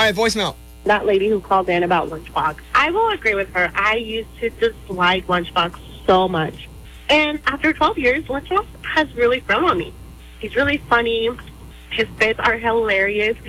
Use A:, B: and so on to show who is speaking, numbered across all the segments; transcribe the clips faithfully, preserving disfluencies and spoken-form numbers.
A: right, voicemail.
B: That lady who called in about Lunchbox. I will agree with her. I used to dislike Lunchbox so much. And after twelve years, Lunchbox has really grown on me. He's really funny. His bits are hilarious.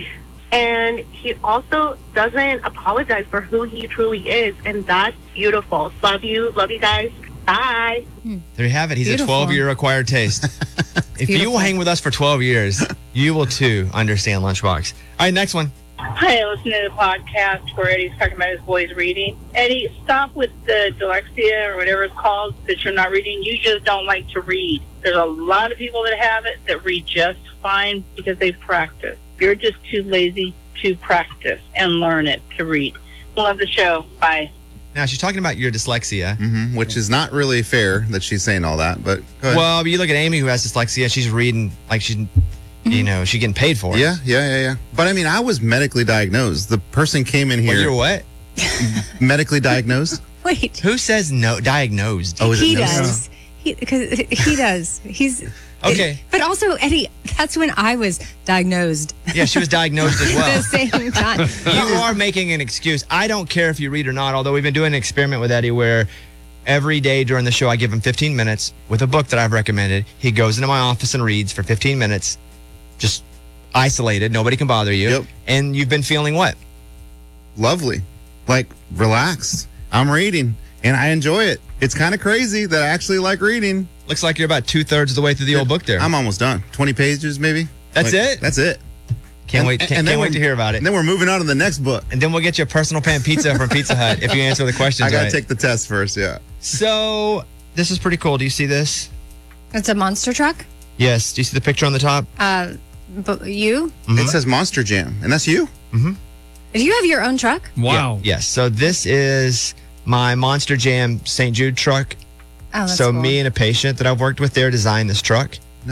B: And he also doesn't apologize for who he truly is. And that's beautiful. Love you. Love you guys. Bye.
A: There you have it. He's
C: Beautiful.
A: a twelve-year acquired taste. If you will hang with us for twelve years, you will too understand Lunchbox. All right, next one.
D: Hi, I listened to the podcast where Eddie's talking about his boys reading. Eddie, stop with the dyslexia or whatever it's called that you're not reading. You just don't like to read. There's a lot of people that have it that read just fine because they've practiced. You're just too lazy to practice and learn it to read. Love the show. Bye.
A: Now, she's talking about your dyslexia.
E: Mm-hmm, which is not really fair that she's saying all that, but go ahead.
A: Well, you look at Amy who has dyslexia. She's reading like she's, you know, she's getting paid for it.
E: Yeah, yeah, yeah, yeah. But I mean, I was medically diagnosed. The person came in here.
A: Well, you're what?
E: Medically diagnosed?
C: Wait.
A: Who says no diagnosed?
E: Oh, is
C: He
E: it no?
C: does. He, cause he does. He's
A: Okay.
C: But also, Eddie, that's when I was diagnosed.
A: Yeah, she was diagnosed as
C: At
A: well.
C: the same time.
A: You are making an excuse. I don't care if you read or not, although we've been doing an experiment with Eddie where every day during the show I give him fifteen minutes with a book that I've recommended. He goes into my office and reads for fifteen minutes, just isolated. Nobody can bother you.
E: Yep.
A: And you've been feeling what?
E: Lovely. Like, relaxed. I'm reading, and I enjoy it. It's kind of crazy that I actually like reading.
A: Looks like you're about two-thirds of the way through the old book there.
E: I'm almost done. twenty pages, maybe.
A: That's
E: Like,
A: it?
E: That's it.
A: Can't wait, can't, can't wait to hear about it.
E: And then we're moving on to the next book.
A: And then we'll get you a personal pan pizza from Pizza Hut if you answer the questions
E: I got to
A: right.
E: take the test first, yeah.
A: So, this is pretty cool. Do you see this?
C: It's a monster truck.
A: Yes. Do you see the picture on the top?
C: Uh, but you?
A: Mhm.
E: It says Monster Jam, and that's you?
A: Mm-hmm.
C: Do you have your own truck?
F: Wow.
A: Yeah, yes. So, this is my Monster Jam Saint Jude truck.
C: Oh, that's
A: so,
C: cool.
A: me and a patient that I've worked with there designed this truck.